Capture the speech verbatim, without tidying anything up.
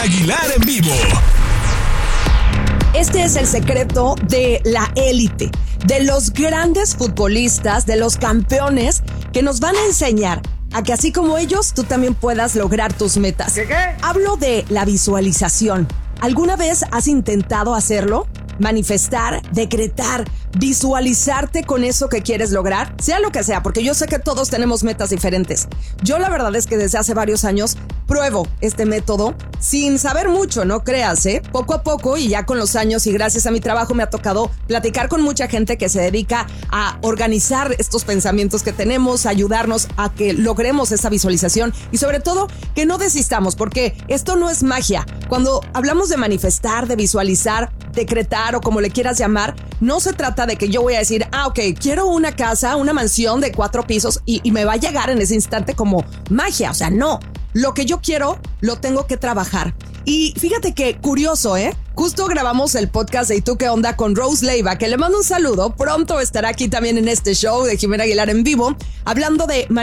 Aguilar en vivo. Este es el secreto de la élite, de los grandes futbolistas, de los campeones que nos van a enseñar a que así como ellos, tú también puedas lograr tus metas. ¿Qué, qué? Hablo de la visualización. ¿Alguna vez has intentado hacerlo? Manifestar, decretar, visualizarte con eso que quieres lograr, sea lo que sea, porque yo sé que todos tenemos metas diferentes. Yo la verdad es que desde hace varios años pruebo este método sin saber mucho, no creas, ¿eh? Poco a poco y ya con los años y gracias a mi trabajo me ha tocado platicar con mucha gente que se dedica a organizar estos pensamientos que tenemos, ayudarnos a que logremos esa visualización y sobre todo que no desistamos, porque esto no es magia. Cuando hablamos de manifestar, de visualizar, decretar o como le quieras llamar, no se trata de que yo voy a decir, ah, ok, quiero una casa, una mansión de cuatro pisos y, y me va a llegar en ese instante como magia. O sea, no. Lo que yo quiero, lo tengo que trabajar. Y fíjate que curioso, ¿eh? Justo grabamos el podcast de ¿Y tú qué onda? Con Rose Leiva, que le mando un saludo. Pronto estará aquí también en este show de Jimena Aguilar en vivo, hablando de